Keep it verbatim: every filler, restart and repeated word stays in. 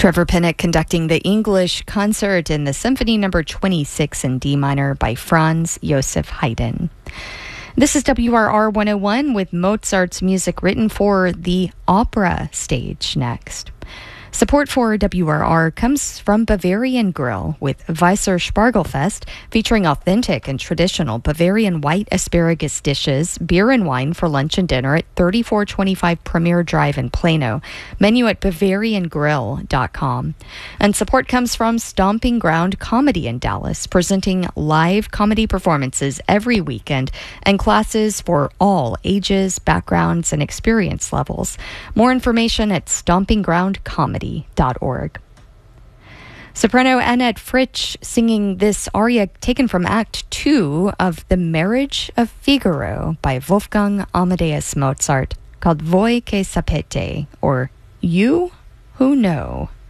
Trevor Pinnock conducting the English concert in the Symphony Number twenty-six in D minor by Franz Joseph Haydn. This is W R R one oh one with Mozart's music written for the opera stage next. Support for W R R comes from Bavarian Grill with Weisser Spargelfest, featuring authentic and traditional Bavarian white asparagus dishes, beer and wine for lunch and dinner at thirty-four twenty-five Premier Drive in Plano. Menu at bavarian grill dot com. And support comes from Stomping Ground Comedy in Dallas, presenting live comedy performances every weekend and classes for all ages, backgrounds, and experience levels. More information at stomping ground comedy dot org. Soprano Annette Fritsch singing this aria taken from Act two of The Marriage of Figaro by Wolfgang Amadeus Mozart, called Voi che sapete, or You Who Know.